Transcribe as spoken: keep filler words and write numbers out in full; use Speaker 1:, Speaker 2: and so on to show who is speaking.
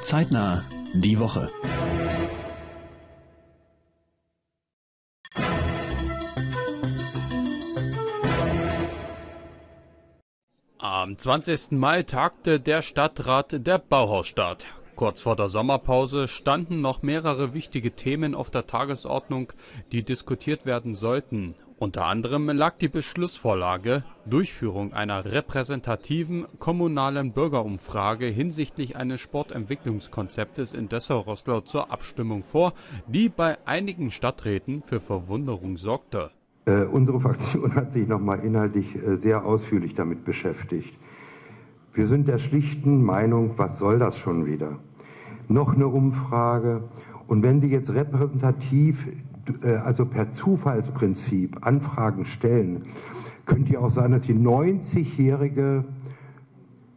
Speaker 1: Zeitnah die Woche.
Speaker 2: Am zwanzigsten Mai tagte der Stadtrat der Bauhausstadt. Kurz vor der Sommerpause standen noch mehrere wichtige Themen auf der Tagesordnung, die diskutiert werden sollten. Unter anderem lag die Beschlussvorlage Durchführung einer repräsentativen kommunalen Bürgerumfrage hinsichtlich eines Sportentwicklungskonzeptes in Dessau-Roßlau zur Abstimmung vor, die bei einigen Stadträten für Verwunderung sorgte.
Speaker 3: Äh, unsere Fraktion hat sich nochmal inhaltlich äh, sehr ausführlich damit beschäftigt. Wir sind der schlichten Meinung, was soll das schon wieder? Noch eine Umfrage. Und wenn Sie jetzt repräsentativ, äh, also per Zufallsprinzip Anfragen stellen, könnte ja auch sein, dass die neunzigjährige